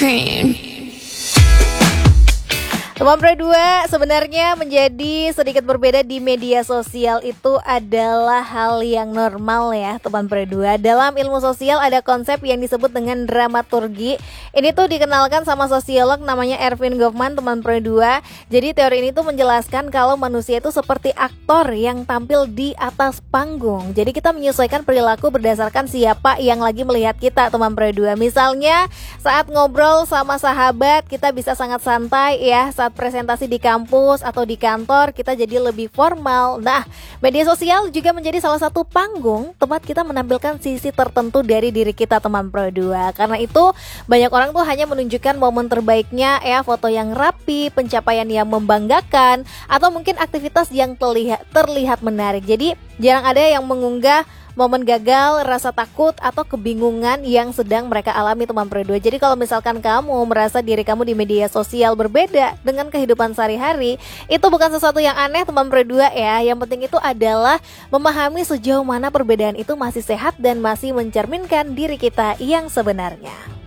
cream. Teman Pro 2, sebenarnya menjadi sedikit berbeda di media sosial itu adalah hal yang normal ya teman Pro 2. Dalam ilmu sosial ada konsep yang disebut dengan dramaturgi. Ini tuh dikenalkan sama sosiolog namanya Erving Goffman teman Pro 2. Jadi teori ini tuh menjelaskan kalau manusia itu seperti aktor yang tampil di atas panggung. Jadi kita menyesuaikan perilaku berdasarkan siapa yang lagi melihat kita teman Pro 2. Misalnya saat ngobrol sama sahabat kita bisa sangat santai ya. Saat presentasi di kampus atau di kantor kita jadi lebih formal. Nah, media sosial juga menjadi salah satu panggung tempat kita menampilkan sisi tertentu dari diri kita teman Pro 2. Karena itu banyak orang tuh hanya menunjukkan momen terbaiknya ya, foto yang rapi, pencapaian yang membanggakan, atau mungkin aktivitas yang terlihat menarik. Jadi jarang ada yang mengunggah momen gagal, rasa takut, atau kebingungan yang sedang mereka alami teman Pro 2. Jadi kalau misalkan kamu merasa diri kamu di media sosial berbeda dengan kehidupan sehari-hari, itu bukan sesuatu yang aneh teman Pro 2 ya. Yang penting itu adalah memahami sejauh mana perbedaan itu masih sehat dan masih mencerminkan diri kita yang sebenarnya.